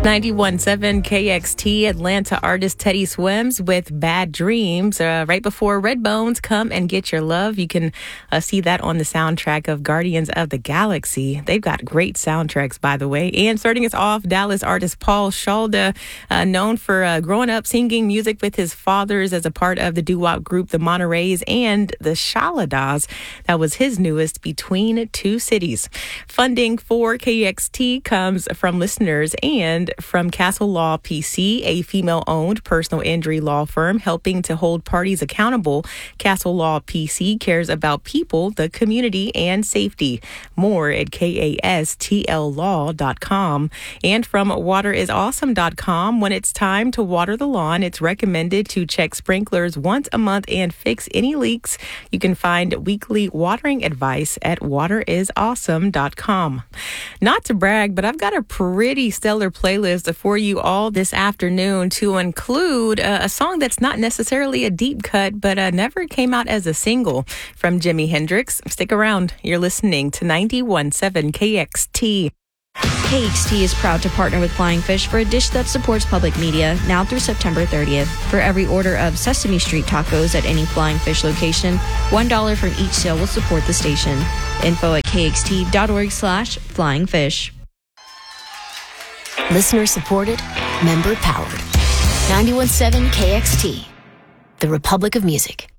91.7 KXT, Atlanta artist Teddy Swims with Bad Dreams. Right before Redbones, Come and Get Your Love. You can see that on the soundtrack of Guardians of the Galaxy. They've got great soundtracks, by the way. And starting us off, Dallas artist Paul Shalda, known for growing up singing music with his fathers as a part of the doo-wop group The Monterey's and the Shaladas. That was his newest, Between Two Cities. Funding for KXT comes from listeners and from Castle Law PC, a female-owned personal injury law firm helping to hold parties accountable. Castle Law PC cares about people, the community, and safety. More at KASTLlaw.com. And from waterisawesome.com, when it's time to water the lawn, it's recommended to check sprinklers once a month and fix any leaks. You can find weekly watering advice at waterisawesome.com. Not to brag, but I've got a pretty stellar playlist for you all this afternoon to include a song that's not necessarily a deep cut, but never came out as a single from Jimi Hendrix. Stick around. You're listening to 91.7 KXT. KXT is proud to partner with Flying Fish for a dish that supports public media now through September 30th. For every order of Sesame Street tacos at any Flying Fish location, $1 from each sale will support the station. Info at kxt.org/flyingfish. Listener supported, member powered. 91.7 KXT, the Republic of Music.